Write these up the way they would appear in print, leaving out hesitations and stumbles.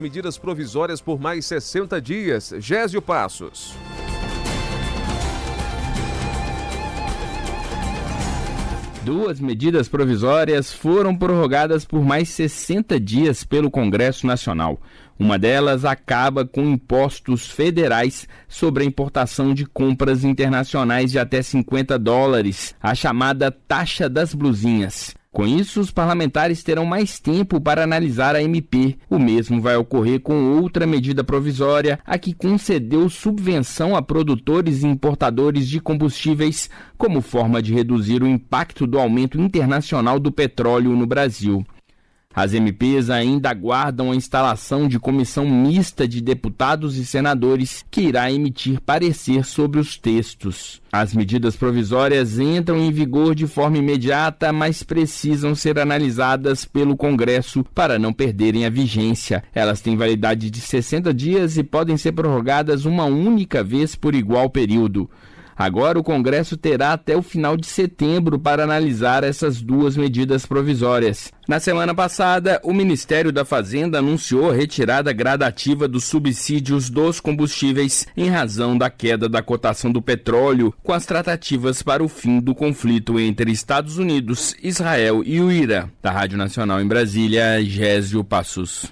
Medidas provisórias por mais 60 dias. Gésio Passos. Duas medidas provisórias foram prorrogadas por mais 60 dias pelo Congresso Nacional. Uma delas acaba com impostos federais sobre a importação de compras internacionais de até $50, a chamada taxa das blusinhas. Com isso, os parlamentares terão mais tempo para analisar a MP. O mesmo vai ocorrer com outra medida provisória, a que concedeu subvenção a produtores e importadores de combustíveis como forma de reduzir o impacto do aumento internacional do petróleo no Brasil. As MPs ainda aguardam a instalação de comissão mista de deputados e senadores que irá emitir parecer sobre os textos. As medidas provisórias entram em vigor de forma imediata, mas precisam ser analisadas pelo Congresso para não perderem a vigência. Elas têm validade de 60 dias e podem ser prorrogadas uma única vez por igual período. Agora o Congresso terá até o final de setembro para analisar essas duas medidas provisórias. Na semana passada, o Ministério da Fazenda anunciou a retirada gradativa dos subsídios dos combustíveis em razão da queda da cotação do petróleo, com as tratativas para o fim do conflito entre Estados Unidos, Israel e o Irã. Da Rádio Nacional em Brasília, Gésio Passos.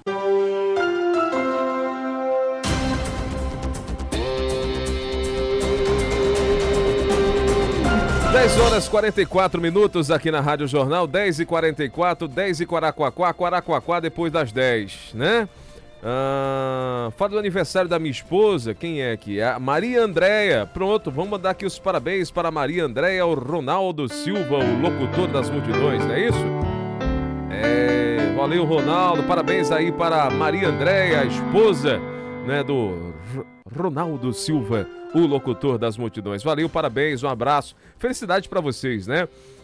10h44 aqui na Rádio Jornal, 10h44, 10 e Quaraquaquá depois das 10, né? Fala do aniversário da minha esposa, quem é aqui? A Maria Andréia. Pronto, vamos mandar aqui os parabéns para a Maria Andréia, o Ronaldo Silva, o locutor das multidões, não é isso? Valeu, Ronaldo, parabéns aí para a Maria Andréia, a esposa, né, do Ronaldo Silva, o locutor das multidões. Valeu, parabéns, um abraço, felicidade para vocês, né?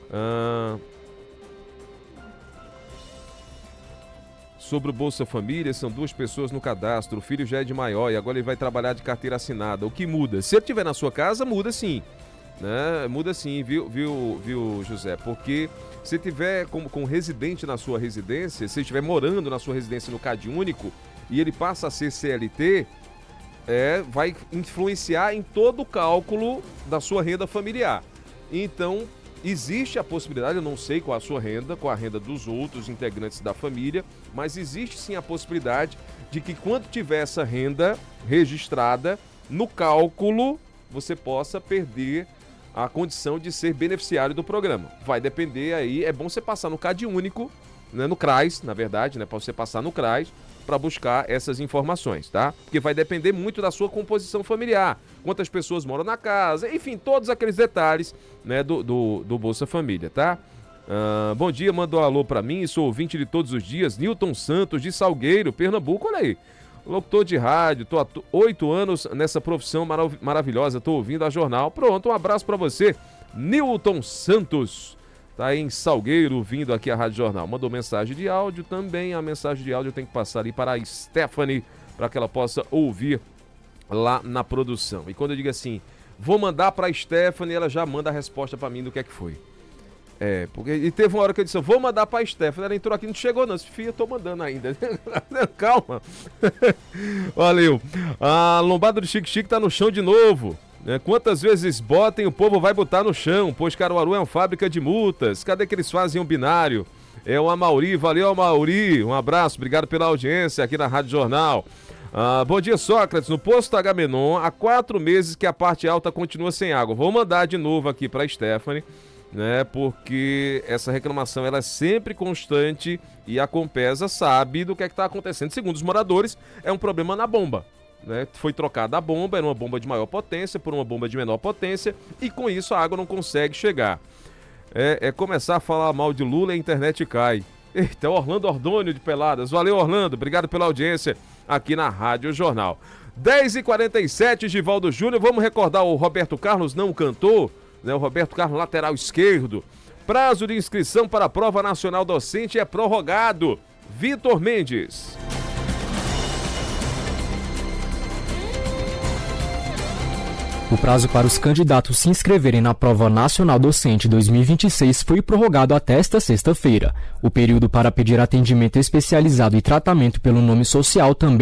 Sobre o Bolsa Família, são 2 pessoas no cadastro, o filho já é de maior e agora ele vai trabalhar de carteira assinada. O que muda? Se ele estiver na sua casa, muda sim, né? Muda sim, viu, José? Porque se tiver com residente na sua residência, se estiver morando na sua residência no CadÚnico e ele passa a ser CLT, vai influenciar em todo o cálculo da sua renda familiar. Então, existe a possibilidade, eu não sei qual a sua renda, qual a renda dos outros integrantes da família, mas existe sim a possibilidade de que quando tiver essa renda registrada, no cálculo, você possa perder a condição de ser beneficiário do programa. Vai depender aí, é bom você passar no CadÚnico, né, no CRAS, na verdade, né, para você passar no CRAS, para buscar essas informações, tá? Porque vai depender muito da sua composição familiar, quantas pessoas moram na casa, enfim, todos aqueles detalhes, né, do Bolsa Família, tá? Bom dia, manda um alô para mim, sou ouvinte de todos os dias, Nilton Santos, de Salgueiro, Pernambuco, olha aí, locutor de rádio, tô há 8 anos nessa profissão maravilhosa, tô ouvindo a jornal, pronto, um abraço para você, Nilton Santos. Tá aí em Salgueiro, vindo aqui a Rádio Jornal. Mandou mensagem de áudio também. A mensagem de áudio tem que passar ali para a Stephanie, para que ela possa ouvir lá na produção. E quando eu digo assim, vou mandar para a Stephanie, ela já manda a resposta para mim do que é que foi. Porque e teve uma hora que eu disse, vou mandar para a Stephanie. Ela entrou aqui, não chegou não. Filha, eu tô mandando ainda. Calma. Valeu. A lombada do Chique Chique tá no chão de novo. Quantas vezes botem, o povo vai botar no chão, pois Caruaru é uma fábrica de multas. Cadê que eles fazem um binário? É o Amauri, valeu Amauri, um abraço, obrigado pela audiência aqui na Rádio Jornal. Bom dia, Sócrates, no posto Agamenon, há 4 meses que a parte alta continua sem água. Vou mandar de novo aqui para a Stephanie, né, porque essa reclamação ela é sempre constante e a Compesa sabe do que é que está acontecendo. Segundo os moradores, é um problema na bomba. Né? Foi trocada a bomba, era uma bomba de maior potência por uma bomba de menor potência e com isso a água não consegue chegar. Começar a falar mal de Lula e a internet cai. Eita, Orlando Ordônio de Peladas. Valeu, Orlando, obrigado pela audiência aqui na Rádio Jornal. 10h47, Givaldo Júnior, vamos recordar o Roberto Carlos, não cantor, né? O Roberto Carlos, lateral esquerdo. Prazo de inscrição para a Prova Nacional Docente é prorrogado. Vitor Mendes. O prazo para os candidatos se inscreverem na Prova Nacional Docente 2026 foi prorrogado até esta sexta-feira. O período para pedir atendimento especializado e tratamento pelo nome social também